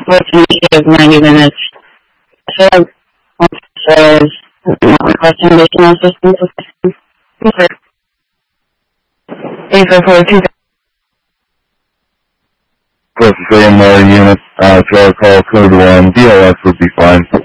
which is 90 minutes. So, says, not requesting additional assistance with this. 844-2. Closest AMR unit, trailer call code 1, DLS would be fine.